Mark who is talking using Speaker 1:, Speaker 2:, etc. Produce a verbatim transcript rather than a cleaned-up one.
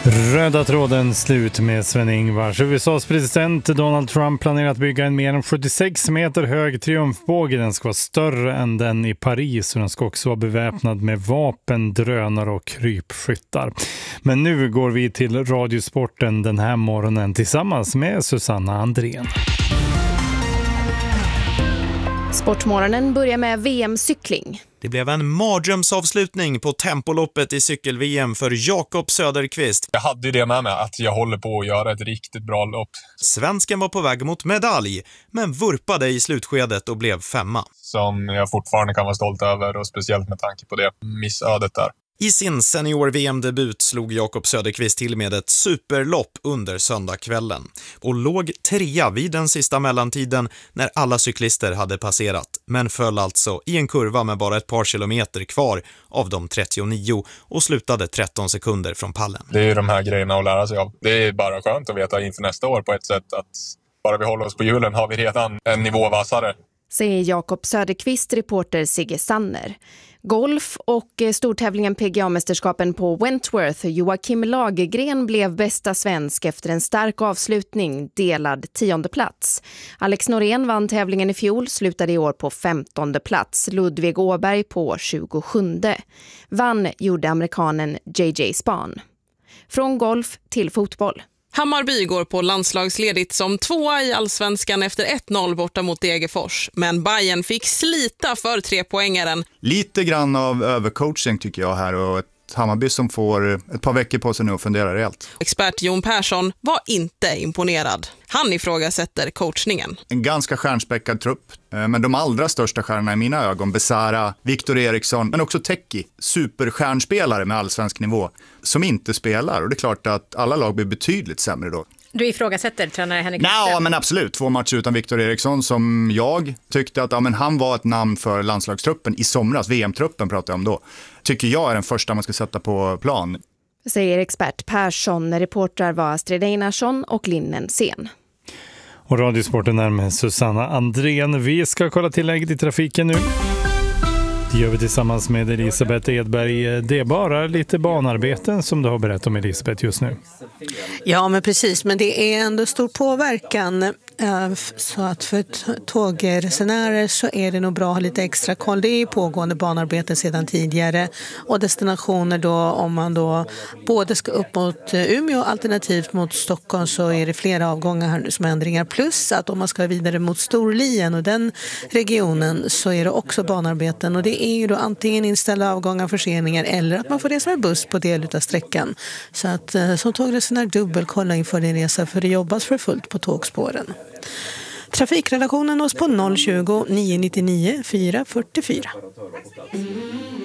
Speaker 1: Röda tråden slut med Sven-Ingvars. U S A:s president Donald Trump planerar att bygga en mer än sjuttiosex meter hög triumfbåge. Den ska vara större än den i Paris och den ska också vara beväpnad med vapen, drönare och krypskyttar. Men nu går vi till Radiosporten den här morgonen tillsammans med Susanna Andrén.
Speaker 2: Sportmorgonen börjar med V M-cykling.
Speaker 3: Det blev en mardrömsavslutning på tempoloppet i cykel-V M för Jakob Söderqvist.
Speaker 4: Jag hade ju det med mig, att jag håller på att göra ett riktigt bra lopp.
Speaker 3: Svensken var på väg mot medalj, men vurpade i slutskedet och blev femma.
Speaker 4: Som jag fortfarande kan vara stolt över, och speciellt med tanke på det missödet där.
Speaker 3: I sin senior-V M-debut slog Jakob Söderqvist till med ett superlopp under söndagskvällen och låg trea vid den sista mellantiden när alla cyklister hade passerat, men föll alltså i en kurva med bara ett par kilometer kvar av de trettionio och slutade tretton sekunder från pallen.
Speaker 4: Det är ju de här grejerna att lära sig av. Det är bara skönt att veta inför nästa år på ett sätt att bara vi håller oss på hjulen har vi redan en nivå vassare.
Speaker 2: Säger Jakob Söderqvist, reporter Sigge Sanner. Golf och stortävlingen P G A-mästerskapen på Wentworth. Joakim Lagergren blev bästa svensk efter en stark avslutning, delad tionde plats. Alex Norén vann tävlingen i fjol, slutade i år på femtonde plats. Ludvig Åberg på tjugosjunde. Vann gjorde amerikanen J J Spahn. Från golf till fotboll.
Speaker 5: Hammarby går på landslagsledigt som tvåa i Allsvenskan efter ett noll borta mot Degerfors. Men Bayern fick slita för trepoängaren.
Speaker 6: Lite grann av övercoaching tycker jag här, och ett Hammarby som får ett par veckor på sig nu och funderar rejält.
Speaker 5: Expert Jon Persson var inte imponerad. Han ifrågasätter coachningen.
Speaker 6: En ganska stjärnspäckad trupp, men de allra största stjärnorna i mina ögon, Besara, Viktor Eriksson, men också Teki, superstjärnspelare med allsvensk nivå, som inte spelar. Och det är klart att alla lag blir betydligt sämre då.
Speaker 7: Du ifrågasätter tränare Henrik
Speaker 6: Wikström? Ja, men absolut. Två matcher utan Viktor Eriksson som jag tyckte att ja, men han var ett namn för landslagstruppen i somras. V M-truppen pratade jag om då. Tycker jag är den första man ska sätta på plan.
Speaker 2: Säger expert Persson. Reportrar var Astrid Einarsson och Linnen Sen.
Speaker 1: Och Radiosporten är med Susanna Andrén. Vi ska kolla tillägget i trafiken nu. Det gör vi tillsammans med Elisabeth Edberg. Det är bara lite banarbeten som du har berättat om, Elisabeth, just nu.
Speaker 8: Ja, men precis. Men det är ändå stor påverkan. Så att för tågresenärer så är det nog bra att ha lite extra koll. Det är pågående banarbeten sedan tidigare. Och destinationer då, om man då både ska upp mot Umeå alternativt mot Stockholm, så är det flera avgångar här nu som ändringar. Plus att om man ska vidare mot Storlien och den regionen så är det också banarbeten. Och det är ju då antingen inställda avgångar, förseningar eller att man får resa med buss på del av sträckan. Så att som tågresenär dubbelkolla inför din resa, för det jobbas för fullt på tågspåren. Trafikredaktionen oss på noll tjugo, nio nio nio, fyra fyra fyra.